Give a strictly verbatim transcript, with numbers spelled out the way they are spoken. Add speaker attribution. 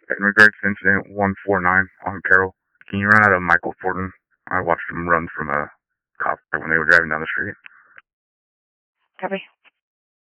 Speaker 1: In regards to incident one four nine on Carroll, can you run out of Michael Fortin? I watched him run from a cop when they were driving down the street.
Speaker 2: Copy.